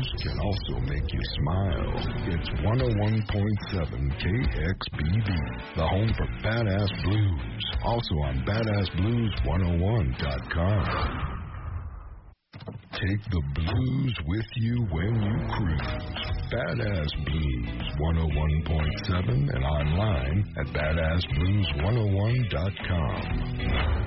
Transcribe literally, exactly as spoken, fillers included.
blues can also make you smile. It's one oh one point seven K X B V, the home for Badass Blues. Also on badass blues one oh one dot com. Take the blues with you when you cruise. Badass Blues one oh one point seven and online at badass blues one oh one dot com.